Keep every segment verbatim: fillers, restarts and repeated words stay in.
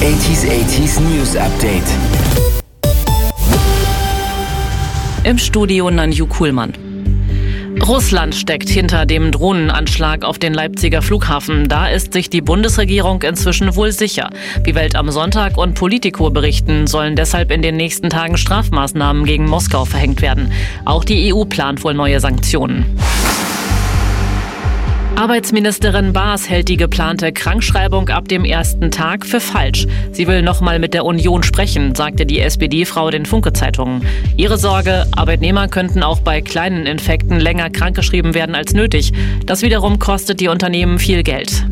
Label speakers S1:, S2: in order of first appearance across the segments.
S1: achtziger achtziger News Update.
S2: Im Studio Nanju Kuhlmann. Russland steckt hinter dem Drohnenanschlag auf den Leipziger Flughafen. Da ist sich die Bundesregierung inzwischen wohl sicher. Wie Welt am Sonntag und Politico berichten, sollen deshalb in den nächsten Tagen Strafmaßnahmen gegen Moskau verhängt werden. Auch die E U plant wohl neue Sanktionen. Arbeitsministerin Baas hält die geplante Krankschreibung ab dem ersten Tag für falsch. Sie will noch mal mit der Union sprechen, sagte die S P D-Frau den Funke-Zeitungen. Ihre Sorge, Arbeitnehmer könnten auch bei kleinen Infekten länger krankgeschrieben werden als nötig. Das wiederum kostet die Unternehmen viel Geld.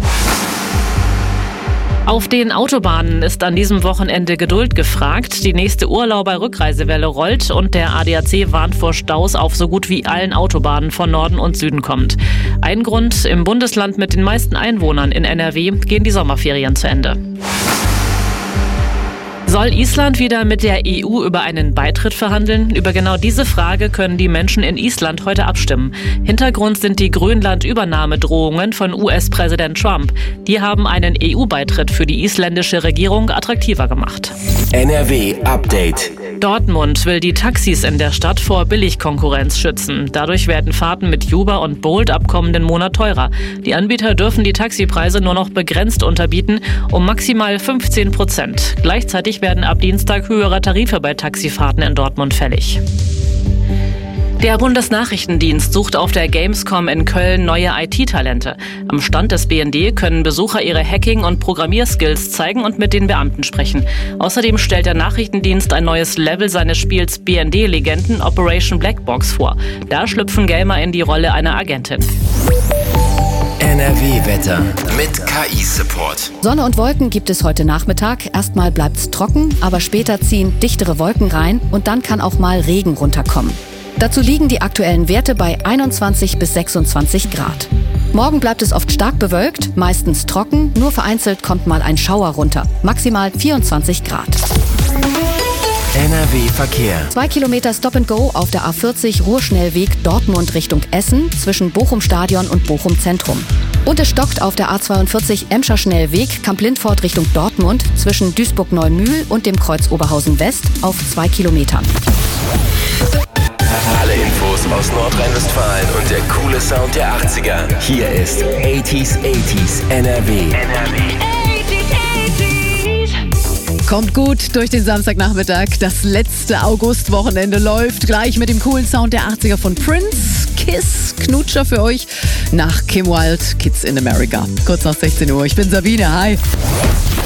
S2: Auf den Autobahnen ist an diesem Wochenende Geduld gefragt. Die nächste Urlauber-Rückreisewelle rollt und der A D A C warnt vor Staus auf so gut wie allen Autobahnen von Norden und Süden kommt. Ein Grund: im Bundesland mit den meisten Einwohnern in N R W gehen die Sommerferien zu Ende. Soll Island wieder mit der E U über einen Beitritt verhandeln? Über genau diese Frage können die Menschen in Island heute abstimmen. Hintergrund sind die Grönland-Übernahmedrohungen von U S-Präsident Trump. Die haben einen E U-Beitritt für die isländische Regierung attraktiver gemacht.
S1: N R W Update.
S2: Dortmund will die Taxis in der Stadt vor Billigkonkurrenz schützen. Dadurch werden Fahrten mit Uber und Bolt ab kommenden Monat teurer. Die Anbieter dürfen die Taxipreise nur noch begrenzt unterbieten, um maximal fünfzehn Prozent. Gleichzeitig werden ab Dienstag höhere Tarife bei Taxifahrten in Dortmund fällig. Der Bundesnachrichtendienst sucht auf der Gamescom in Köln neue I T-Talente. Am Stand des B N D können Besucher ihre Hacking- und Programmierskills zeigen und mit den Beamten sprechen. Außerdem stellt der Nachrichtendienst ein neues Level seines Spiels B N D-Legenden Operation Blackbox vor. Da schlüpfen Gamer in die Rolle einer Agentin.
S1: N R W-Wetter mit K I-Support.
S3: Sonne und Wolken gibt es heute Nachmittag. Erstmal bleibt's trocken, aber später ziehen dichtere Wolken rein und dann kann auch mal Regen runterkommen. Dazu liegen die aktuellen Werte bei einundzwanzig bis sechsundzwanzig Grad. Morgen bleibt es oft stark bewölkt, meistens trocken, nur vereinzelt kommt mal ein Schauer runter. Maximal vierundzwanzig Grad.
S1: N R W-Verkehr.
S3: Zwei Kilometer Stop and Go auf der A vierzig Ruhrschnellweg Dortmund Richtung Essen zwischen Bochum-Stadion und Bochum-Zentrum. Und es stockt auf der A zweiundvierzig Emscher Schnellweg Kamp-Lindfort Richtung Dortmund zwischen Duisburg-Neumühl und dem Kreuz Oberhausen West auf zwei Kilometern.
S1: Alle Infos aus Nordrhein-Westfalen und der coole Sound der achtziger. Hier ist achtziger achtziger N R W. N R W.
S4: Kommt gut durch den Samstagnachmittag. Das letzte Augustwochenende läuft gleich mit dem coolen Sound der achtziger von Prince. Kiss, Knutscher für euch nach Kim Wilde, Kids in America. Kurz nach sechzehn Uhr. Ich bin Sabine. Hi.